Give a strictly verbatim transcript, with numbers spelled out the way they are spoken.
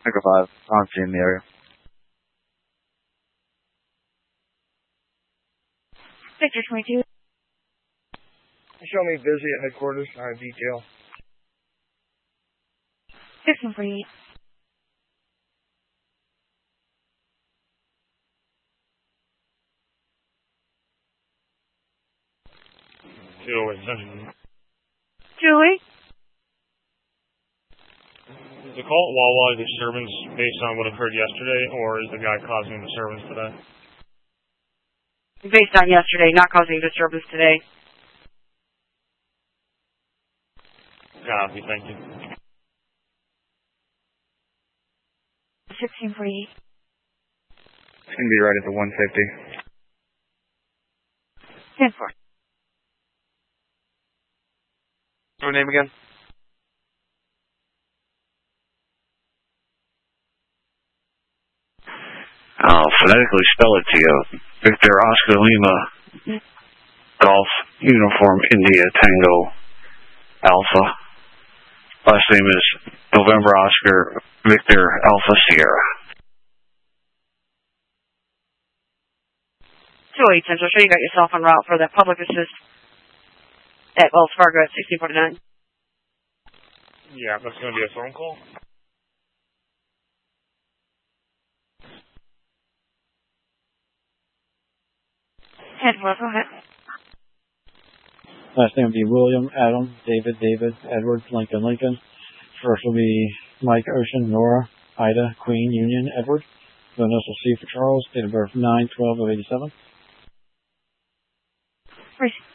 Echo five, on scene in the area. Victor twenty-two. Show me busy at headquarters, uh, detail. six one forty-eight. Julie, Central. Julie? Is the call at Wawa a disturbance based on what occurred yesterday, or is the guy causing a disturbance today? Based on yesterday, not causing disturbance today. Copy, thank you. sixteen forty-eight. It's going to be right at the one fifty. ten four. Your name again? I'll phonetically spell it to you. Victor Oscar Lima, Golf, Uniform, India, Tango, Alpha. Last name is November Oscar, Victor, Alpha, Sierra. two eight Central, sure you got yourself en route for that public assist at Wells Fargo at sixteen forty-nine. Yeah, that's going to be a phone call. ten four, go ahead. Last name will be William, Adam, David, David, Edward, Lincoln, Lincoln. First will be Mike, Ocean, Nora, Ida, Queen, Union, Edward. The initial C for Charles. Date of birth nine twelve of eighty-seven. Three.